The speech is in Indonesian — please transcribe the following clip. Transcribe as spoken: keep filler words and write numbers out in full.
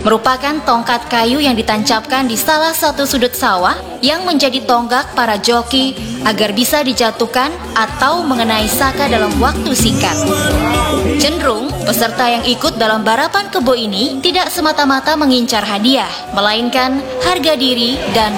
merupakan tongkat kayu yang ditancapkan di salah satu sudut sawah yang menjadi tonggak para joki agar bisa dijatuhkan atau mengenai saka dalam waktu singkat. Cenderung, peserta yang ikut dalam balapan kebo ini tidak semata-mata mengincar hadiah, melainkan harga diri dan